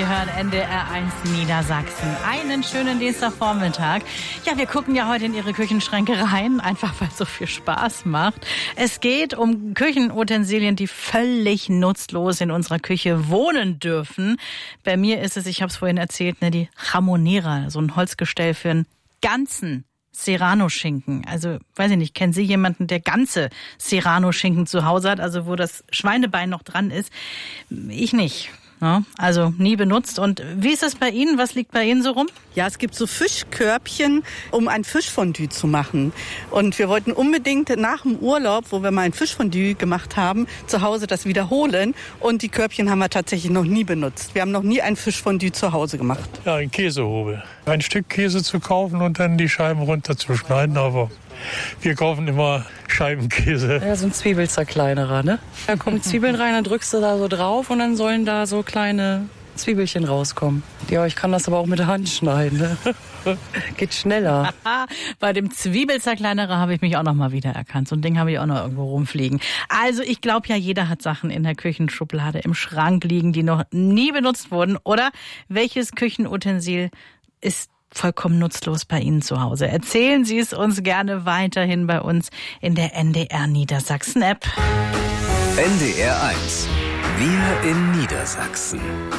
Sie hören NDR1 Niedersachsen. Einen schönen Dienstagvormittag. Ja, wir gucken ja heute in Ihre Küchenschränke rein, einfach weil es so viel Spaß macht. Es geht um Küchenutensilien, die völlig nutzlos in unserer Küche wohnen dürfen. Bei mir ist es, ich habe es vorhin erzählt, die Jamonera, so ein Holzgestell für einen ganzen Serrano-Schinken. Also, weiß ich nicht, kennen Sie jemanden, der ganze Serrano-Schinken zu Hause hat, also wo das Schweinebein noch dran ist? Ich nicht. Ja, also nie benutzt. Und wie ist es bei Ihnen? Was liegt bei Ihnen so rum? Ja, es gibt so Fischkörbchen, um ein Fischfondue zu machen. Und wir wollten unbedingt nach dem Urlaub, wo wir mal ein Fischfondue gemacht haben, zu Hause das wiederholen. Und die Körbchen haben wir tatsächlich noch nie benutzt. Wir haben noch nie ein Fischfondue zu Hause gemacht. Ja, ein Käsehobel. Ein Stück Käse zu kaufen und dann die Scheiben runterzuschneiden, aber wir kaufen immer Scheibenkäse. Ja, so ein Zwiebelzerkleinerer, ne? Da kommen Zwiebeln rein, dann drückst du da so drauf und dann sollen da so kleine Zwiebelchen rauskommen. Ja, ich kann das aber auch mit der Hand schneiden, ne? Geht schneller. Bei dem Zwiebelzerkleinerer habe ich mich auch noch mal wiedererkannt. So ein Ding habe ich auch noch irgendwo rumfliegen. Also ich glaube ja, jeder hat Sachen in der Küchenschublade im Schrank liegen, die noch nie benutzt wurden. Oder welches Küchenutensil ist vollkommen nutzlos bei Ihnen zu Hause? Erzählen Sie es uns gerne weiterhin bei uns in der NDR Niedersachsen App. NDR1. Wir in Niedersachsen.